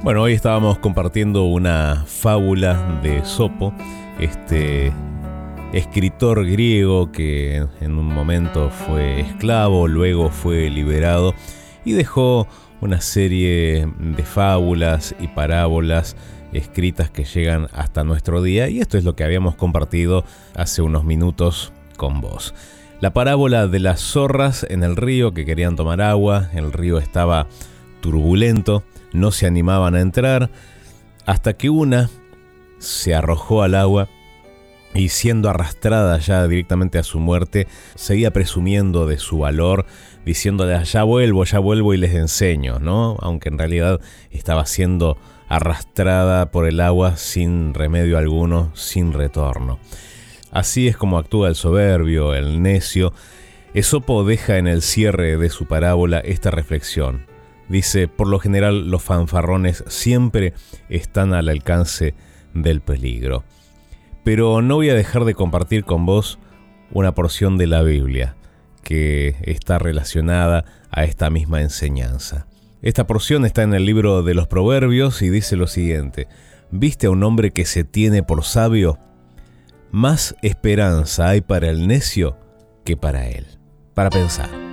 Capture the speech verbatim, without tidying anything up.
Bueno, hoy estábamos compartiendo una fábula de Esopo, este escritor griego que en un momento fue esclavo, luego fue liberado y dejó una serie de fábulas y parábolas escritas que llegan hasta nuestro día, y esto es lo que habíamos compartido hace unos minutos con vos. La parábola de las zorras en el río que querían tomar agua. El río estaba turbulento, no se animaban a entrar, hasta que una se arrojó al agua y, siendo arrastrada ya directamente a su muerte, seguía presumiendo de su valor, diciéndole: ya vuelvo, ya vuelvo y les enseño, ¿no? Aunque en realidad estaba siendo arrastrada por el agua sin remedio alguno, sin retorno. Así es como actúa el soberbio, el necio. Esopo deja en el cierre de su parábola esta reflexión. Dice: por lo general los fanfarrones siempre están al alcance del peligro. Pero no voy a dejar de compartir con vos una porción de la Biblia que está relacionada a esta misma enseñanza. Esta porción está en el libro de los Proverbios y dice lo siguiente: ¿viste a un hombre que se tiene por sabio? Más esperanza hay para el necio que para él. Para pensar.